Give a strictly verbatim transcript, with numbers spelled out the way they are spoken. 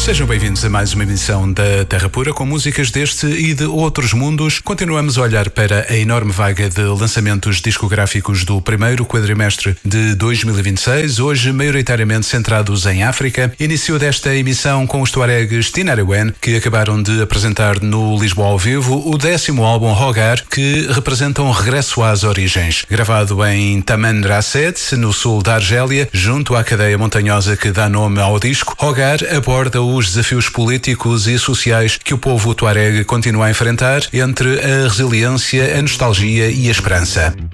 Sejam bem-vindos a mais uma emissão da Terra Pura com músicas deste e de outros mundos. Continuamos a olhar para a enorme vaga de lançamentos discográficos do primeiro quadrimestre de dois mil e vinte e seis, hoje maioritariamente centrados em África. Início desta emissão com os tuaregues Tinariwen, que acabaram de apresentar no Lisboa ao vivo o décimo álbum Hogar, que representa um regresso às origens. Gravado em Tamanrasset, no sul da Argélia, junto à cadeia montanhosa que dá nome ao disco, Hogar aborda os desafios políticos e sociais que o povo tuareg continua a enfrentar, entre a resiliência, a nostalgia e a esperança.